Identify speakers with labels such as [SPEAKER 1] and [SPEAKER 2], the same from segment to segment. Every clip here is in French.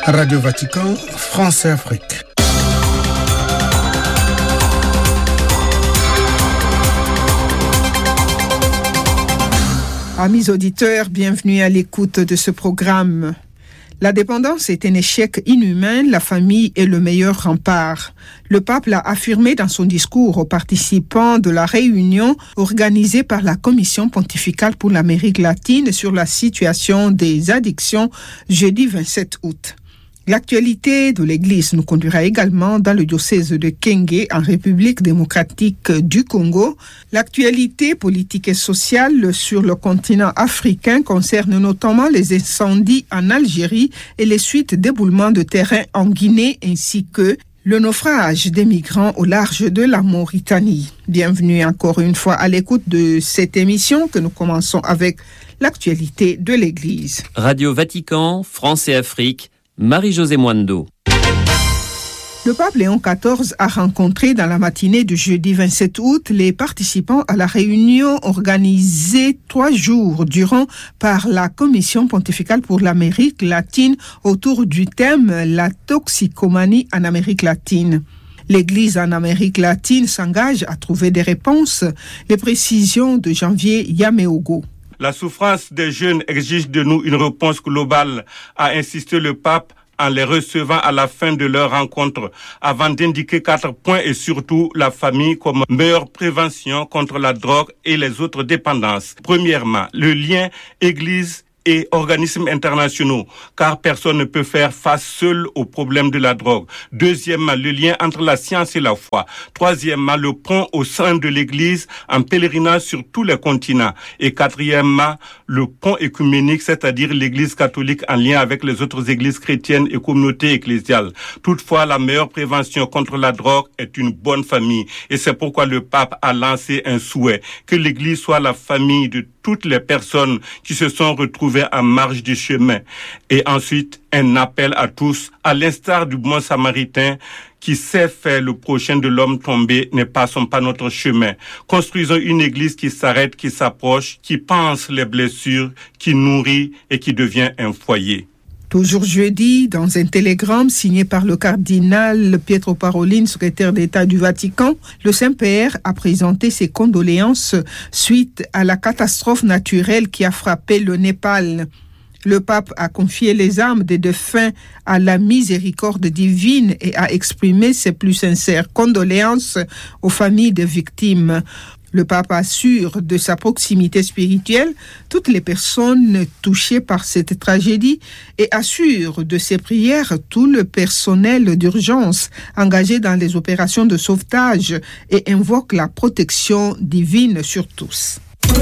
[SPEAKER 1] Radio Vatican, France et Afrique.
[SPEAKER 2] Amis auditeurs, bienvenue à l'écoute de ce programme. La dépendance est un échec inhumain, la famille est le meilleur rempart. Le pape l'a affirmé dans son discours aux participants de la réunion organisée par la Commission pontificale pour l'Amérique latine sur la situation des addictions jeudi 27 août. L'actualité de l'Église nous conduira également dans le diocèse de Kenge, en République démocratique du Congo. L'actualité politique et sociale sur le continent africain concerne notamment les incendies en Algérie et les suites d'éboulements de terrain en Guinée, ainsi que le naufrage des migrants au large de la Mauritanie. Bienvenue encore une fois à l'écoute de cette émission que nous commençons avec l'actualité de l'Église.
[SPEAKER 3] Radio Vatican, France et Afrique, Marie-Josée Mwando.
[SPEAKER 2] Le pape Léon XIV a rencontré dans la matinée du jeudi 27 août les participants à la réunion organisée 3 jours durant par la Commission pontificale pour l'Amérique latine autour du thème « La toxicomanie en Amérique latine ». L'Église en Amérique latine s'engage à trouver des réponses. Les précisions de Janvier Yameogo.
[SPEAKER 4] La souffrance des jeunes exige de nous une réponse globale, a insisté le pape en les recevant à la fin de leur rencontre, avant d'indiquer 4 points et surtout la famille comme meilleure prévention contre la drogue et les autres dépendances. Premièrement, le lien Église et organismes internationaux, car personne ne peut faire face seul au problème de la drogue. Deuxièmement, le lien entre la science et la foi. Troisièmement, le pont au sein de l'Église en pèlerinage sur tous les continents. Et quatrièmement, le pont écuménique, c'est-à-dire l'Église catholique en lien avec les autres églises chrétiennes et communautés ecclésiales. Toutefois, la meilleure prévention contre la drogue est une bonne famille. Et c'est pourquoi le pape a lancé un souhait, que l'Église soit la famille de toutes les personnes qui se sont retrouvées en marge du chemin. Et ensuite, un appel à tous, à l'instar du bon samaritain qui sait faire le prochain de l'homme tombé, ne passons pas notre chemin. Construisons une église qui s'arrête, qui s'approche, qui pense les blessures, qui nourrit et qui devient un foyer.
[SPEAKER 2] Toujours jeudi, dans un télégramme signé par le cardinal Pietro Parolin, secrétaire d'État du Vatican, le Saint-Père a présenté ses condoléances suite à la catastrophe naturelle qui a frappé le Népal. Le pape a confié les âmes des défunts à la miséricorde divine et a exprimé ses plus sincères condoléances aux familles des victimes. Le pape assure de sa proximité spirituelle toutes les personnes touchées par cette tragédie et assure de ses prières tout le personnel d'urgence engagé dans les opérations de sauvetage et invoque la protection divine sur tous.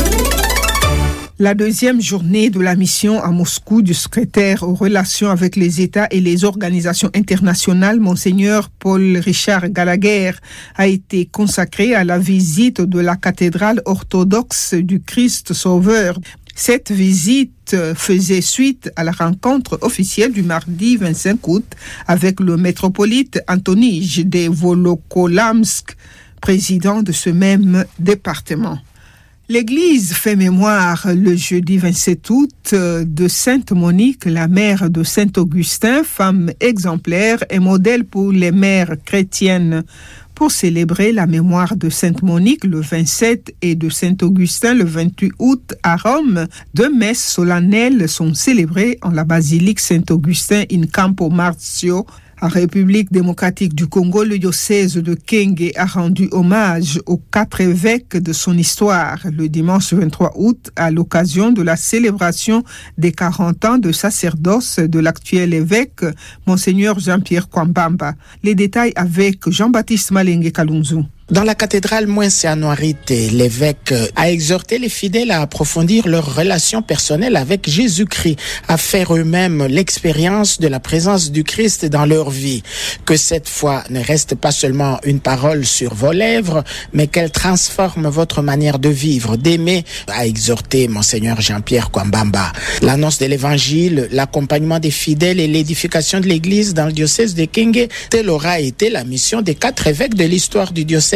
[SPEAKER 2] La deuxième journée de la mission à Moscou du secrétaire aux relations avec les États et les organisations internationales, Monseigneur Paul-Richard Gallagher, a été consacrée à la visite de la cathédrale orthodoxe du Christ Sauveur. Cette visite faisait suite à la rencontre officielle du mardi 25 août avec le métropolite Antonij de Volokolamsk, président de ce même département. L'Église fait mémoire le jeudi 27 août de Sainte Monique, la mère de Saint Augustin, femme exemplaire et modèle pour les mères chrétiennes. Pour célébrer la mémoire de Sainte Monique le 27 et de Saint Augustin le 28 août à Rome, 2 messes solennelles sont célébrées en la basilique Saint-Augustin in Campo Marzio. En République démocratique du Congo, le diocèse de Kenge a rendu hommage aux 4 évêques de son histoire le dimanche 23 août à l'occasion de la célébration des 40 ans de sacerdoce de l'actuel évêque, Monseigneur Jean-Pierre Kwambamba. Les détails avec Jean-Baptiste Malenge Kalunzu.
[SPEAKER 5] Dans la cathédrale Mwense-Anuarite, l'évêque a exhorté les fidèles à approfondir leur relation personnelle avec Jésus-Christ, à faire eux-mêmes l'expérience de la présence du Christ dans leur vie. Que cette foi ne reste pas seulement une parole sur vos lèvres, mais qu'elle transforme votre manière de vivre, d'aimer, a exhorté Monseigneur Jean-Pierre Kwambamba. L'annonce de l'évangile, l'accompagnement des fidèles et l'édification de l'église dans le diocèse de Kenge, telle aura été la mission des 4 évêques de l'histoire du diocèse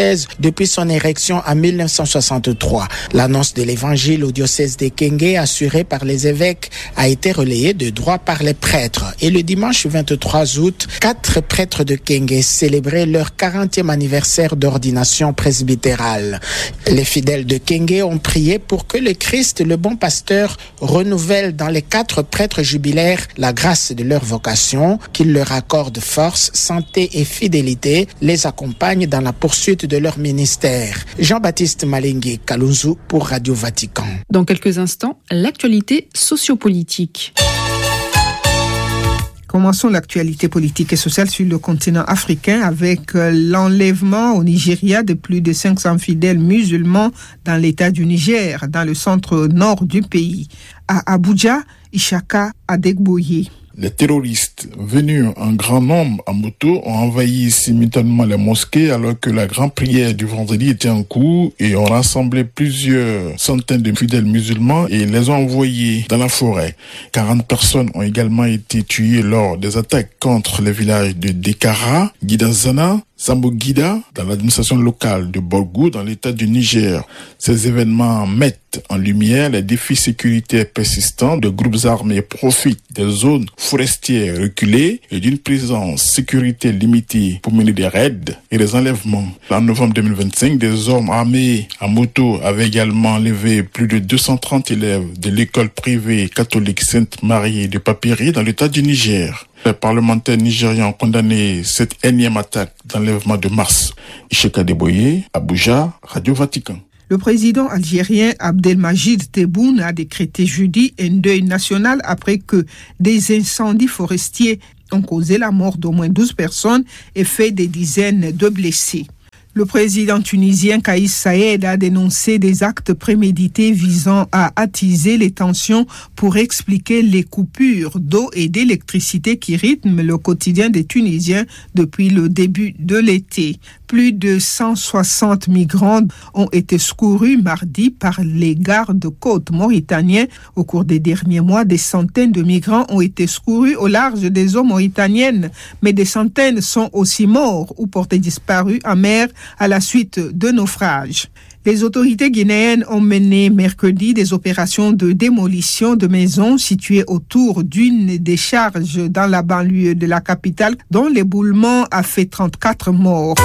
[SPEAKER 5] diocèse depuis son érection en 1963. L'annonce de l'évangile au diocèse de Kenge, assurée par les évêques, a été relayée de droit par les prêtres. Et le dimanche 23 août, 4 prêtres de Kenge célébraient leur 40e anniversaire d'ordination presbytérale. Les fidèles de Kenge ont prié pour que le Christ, le bon pasteur, renouvelle dans les 4 prêtres jubilaires la grâce de leur vocation, qu'il leur accorde force, santé et fidélité, les accompagne dans la poursuite de leur ministère. Jean-Baptiste Malengue Kalunzu pour Radio Vatican.
[SPEAKER 6] Dans quelques instants, l'actualité sociopolitique.
[SPEAKER 2] Commençons l'actualité politique et sociale sur le continent africain avec l'enlèvement au Nigeria de plus de 500 fidèles musulmans dans l'état du Niger, dans le centre nord du pays. À Abuja, Ishaka Adegboye.
[SPEAKER 1] Les terroristes venus en grand nombre en moto ont envahi simultanément les mosquées alors que la grande prière du vendredi était en cours et ont rassemblé plusieurs centaines de fidèles musulmans et les ont envoyés dans la forêt. 40 personnes ont également été tuées lors des attaques contre les villages de Dekara, Gidazana, Zambogida, dans l'administration locale de Borgou, dans l'état du Niger. Ces événements mettent en lumière les défis sécuritaires persistants. De groupes armés profitent des zones forestières reculées et d'une présence sécurité limitée pour mener des raids et des enlèvements. En novembre 2025, des hommes armés en moto avaient également enlevé plus de 230 élèves de l'école privée catholique Sainte-Marie de Papiri dans l'état du Niger. Les parlementaires nigérians ont condamné cette énième attaque d'enlèvement de mars. Ishaka Adegboye, Abuja, Radio Vatican.
[SPEAKER 2] Le président algérien Abdelmajid Tebboune a décrété jeudi un deuil national après que des incendies forestiers ont causé la mort d'au moins 12 personnes et fait des dizaines de blessés. Le président tunisien Kais Saied a dénoncé des actes prémédités visant à attiser les tensions pour expliquer les coupures d'eau et d'électricité qui rythment le quotidien des Tunisiens depuis le début de l'été. Plus de 160 migrants ont été secourus mardi par les gardes-côtes mauritaniens. Au cours des derniers mois, des centaines de migrants ont été secourus au large des eaux mauritaniennes, mais des centaines sont aussi morts ou portés disparus en mer à la suite de naufrages. Les autorités guinéennes ont mené mercredi des opérations de démolition de maisons situées autour d'une décharge dans la banlieue de la capitale, dont l'éboulement a fait 34 morts.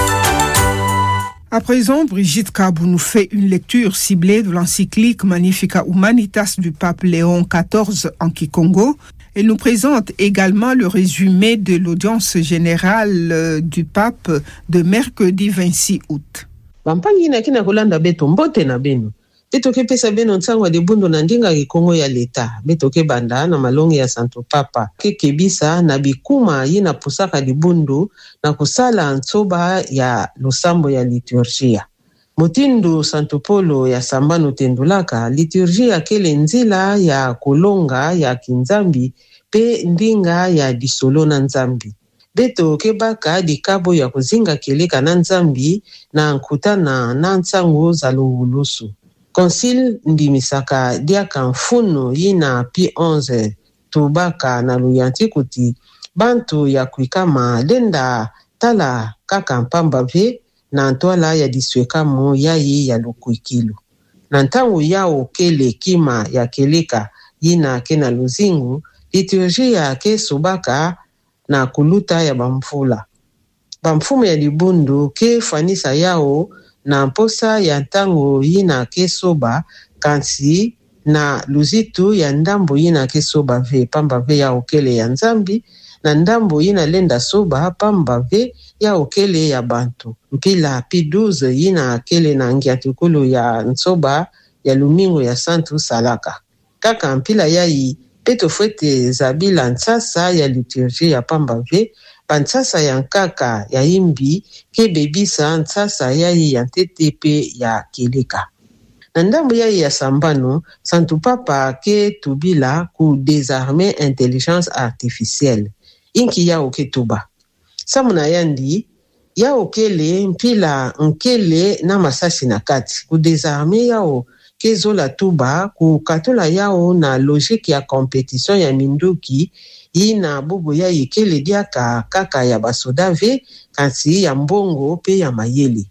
[SPEAKER 2] À présent, Brigitte Kabou nous fait une lecture ciblée de l'encyclique Magnificat Humanitas du pape Léon XIV en Kikongo. Elle nous présente également le résumé de l'audience générale du pape de mercredi 26 août.
[SPEAKER 7] Bampangi na kina kulanda beto mbote na benu. Beto ke pesa beno nsangwa de bundo na ndinga Kikongo ya leta. Beto ke banda na malongi ya Santo Papa. Ke kebisa na bikuma yina pusaka di bundu na kusala nsoba ya lusambo ya liturgia. Motindo Santo Polo ya sambano tendulaka, liturgia kele nzila ya kolonga ya kinzambi pe ndinga ya disolo na nzambi. Beto kebaka di kabo ya kuzinga keleka na nzambi na nkutana na nsango za luhulusu. Konsil ndimisaka diaka mfuno yina pi 11 tubaka na luyanti kuti bantu ya kuikama lenda tala kaka mpamba ve na ntwala ya diswekamo yayi ya lukuikilu. Na ntangu yao kele kima ya keleka yina kena luzingu, liturgia ke subaka na kuluta ya bamfula. Bamfumu ya libundu ke fanisa yao na mposa ya ntango yina ke soba kansi na luzitu ya ndambo yina ke soba ve pamba ve ya okele ya nzambi na ndambo yina lenda soba pamba ve ya okele ya bantu. Mpila P12 yina akele na ngiatukulu ya nsoba ya lumingo ya Santu Salaka. Kaka mpila yayi peto fwete zabila nsasa ya liturgie ya pamba ve, pansasa ya nkaka ya imbi ke bebisa nsasa yayi ya ntetepe ya keleka. Na ndambo yayi ya sambano, Santu Papa ke tubila ku désarmer intelligence artificielle. Inki ya oketuba. Samuna yandi, ya okele mpila nkele na masasi na kati. Ku désarmer yao kezola tuba ku katola yao na logique ya compétition ya minduki yina bubu ya ikele diaka kaka ya basoda ve kansi ya mbongo pe ya mayele.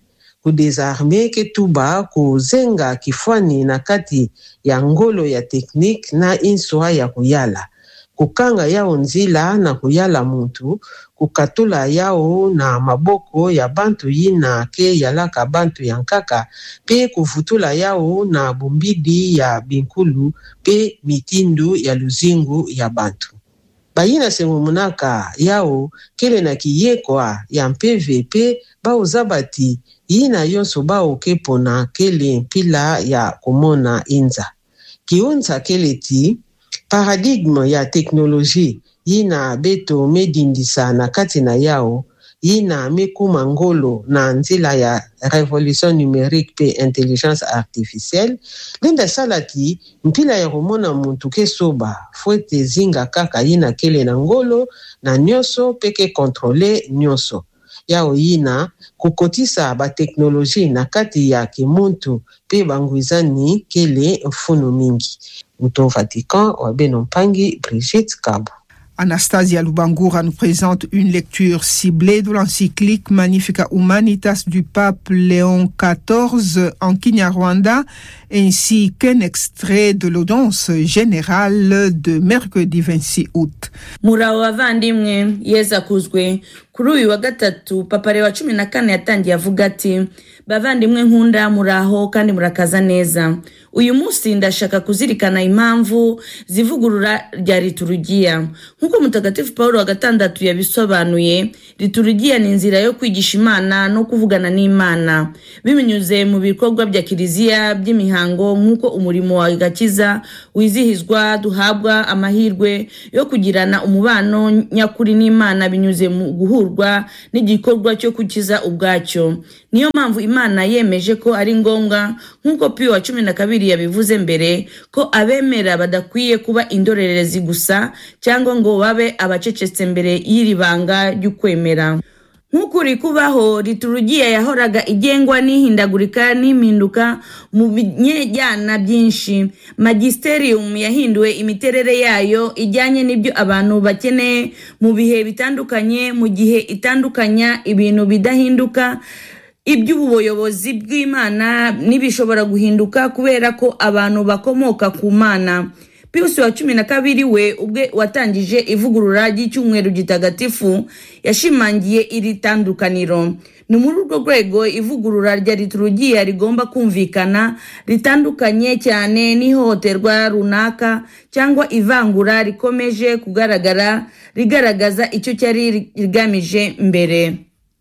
[SPEAKER 7] kudesarme ketuba kuzenga kifwani na kati ya ngolo ya teknik na inswa ya kuyala. Kukanga yao nzila na kuyala muntu, kukatula yao na maboko ya bantu yina ke yalaka bantu yankaka, pe kuvutula yao na bumbidi ya binkulu, pe mitindu ya luzingu ya bantu. Bayina semumunaka yao kele na kiyekwa ya MPVP bao zabati yina yonso bao kepona kele mpila ya kumona inza. Kionza kele ti paradigme ya teknoloji yina beto medindisa na kati na yao yina mekuma ngolo na nzila ya revolution numérique pe intelligence artificielle linda salati mpila ya kumona muntu kesoba fuete zinga kaka yina kele na ngolo na nyoso peke kontrole nyoso yao yina kukotisa ba teknoloji na kati ya kimuntu pe banguizani kele mfunu mingi. Mouton Vatican, Wabeno Mpangi, Brigitte Kabo.
[SPEAKER 2] Anastasia Lubangoura nous présente une lecture ciblée de l'encyclique Magnificat Humanitas du pape Léon XIV en Kinyarwanda, ainsi qu'un extrait de l'audience générale de mercredi 26 août.
[SPEAKER 8] Muraho bavandimwe Yesu akuzwe. Kuri uyu wa gatatu Papa Leo wa 14 yatangiye avuga ati bavandimwe nkunda muraho kandi murakaza neza. Uyu munsi ndashaka kuzirikana impamvu zivugurura rya liturujia. Nkuko mutagatifu Paulo wa gatandatu yabisobanuye, liturujia ni inzira yo kwigisha Imana no kuvugana n'Imana. Bimenyuze mu bikorwa bya kiliziya by'imihango nkuko umurimo wa gakiza wizihizwa, duhabwa amahirwe yo kugirana umubano nyakuri n'Imana binyuze mu guhurwa n'igikorwa cyo kukiza ubwacyo. Niyo mpamvu Imana yemeje ko ari ngombwa nkuko Pio wa 12 yabivuze mbere ko abemera badakwiye kuba indorerezi gusa cyangwa ngo babe abacecetse mbere y'iribanga ry'ukwemera. Nk'ukuri kubaho liturujia yahoraga igengwa n'ihindagurika n'impinduka mu binyejyana byinshi. Magisterium yahinduwe imiterere yayo ijyanye n'ibyo abantu bakeneye mu bihe bitandukanye, mu gihe itandukanya ibintu bidahinduka. Iby'ubuyobozi bw'Imana nibishobora guhinduka kubera ko abantu bakomoka ku Mana. Pius wa 12 we ubwe watangije ivugurura ry'icyumweru gitagatifu yashimangiye iri tandukaniro. Ni muri urwo rwego ivugurura rya liturujia rigomba kumvikana ritandukanye cyane n'ihohoterwa runaka cyangwa ivangura rikomeje kugaragara rigaragaza icyo cyari rigamije mbere.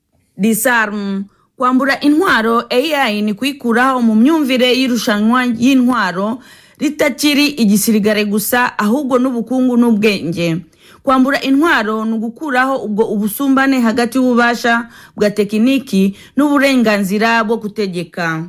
[SPEAKER 8] Disarm kwambura intwaro AI ni kwikuraho mu myumvire y'irushanwa y'intwaro ritakiri igisirigare gusa ahubwo n'ubukungu n'ubwenge. Kwambura intwaro nugukuraho ubwo ubusumbane hagati y'ububasha bwa tekiniki n'uburenganzira bwo kutegeka.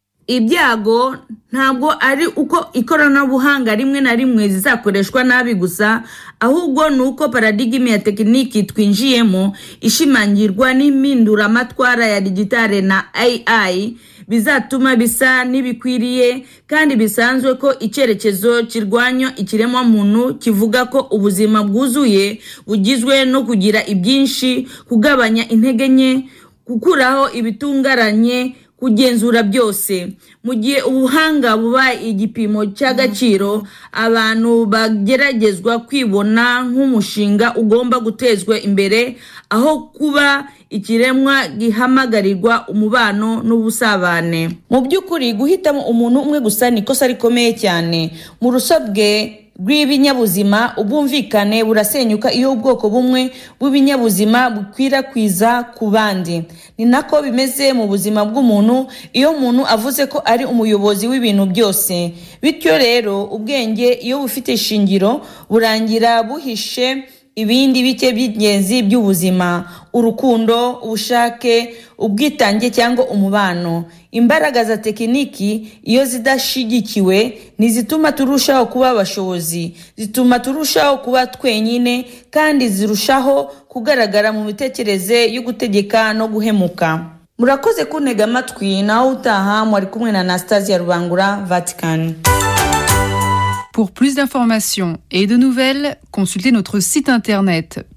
[SPEAKER 8] Ibyago ntabwo ari uko ikoranabuhanga rimwe na rimwe zizakoreshwa nabi gusa, ahubwo nuko paradigme ya tekiniki twinjiyemo ishimangirwa n'impindura amatwara ya digitale na AI bizatuma bisa nibikwiriye kandi bisanzwe ko icyerekezo kirwanya ikiremwa muntu kivuga ko ubuzima bwuzuye bugizwe no kugira ibyinshi, kugabanya intege nke, gukuraho ibitungaranye, kugenzura byose. Mu gihe ubuhanga buba igipimo cy'agaciro, abantu bageragezwa kwibona nk'umushinga ugomba gutezwa imbere aho kuba ikiremwa gihamagarirwa umubano n'ubusabane. Mu by'ukuri guhitamo umuntu umwe gusa ni ikosa rikomeye cyane. Mu rusobwe rw'ibinyabuzima ubumvikane burasenyuka iyo ubwoko bumwe bw'ibinyabuzima bukwirakwiza ku bandi. Ni nako bimeze mu buzima bw'umuntu iyo umuntu avuze ko ari umuyobozi w'ibintu byose. Bityo rero ubwenge iyo bufite ishingiro burangira buhishe ibindi bike by'ingenzi by'ubuzima: urukundo, ubushake, ubwitange cyangwa umubano. Imbaraga za tekiniki iyo zidashigikiwe nizituma turushaho kuba abashobozi, zituma turushaho kuba twenyine kandi zirushaho kugaragara mu mitekerereze yo gutegeka no guhemuka. Murakoze kuntega amatwi, naho utaha mwari kumwe na Anastasia Rubangura, Vatican.
[SPEAKER 6] Pour plus d'informations et de nouvelles, consultez notre site internet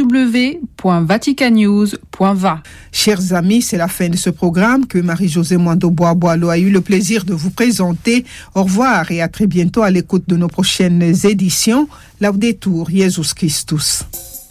[SPEAKER 6] www.vaticanews.va.
[SPEAKER 2] Chers amis, c'est la fin de ce programme que Marie-Josée Mwando-Bois-Boileau a eu le plaisir de vous présenter. Au revoir et à très bientôt à l'écoute de nos prochaines éditions. Laudetur Jesus Christus.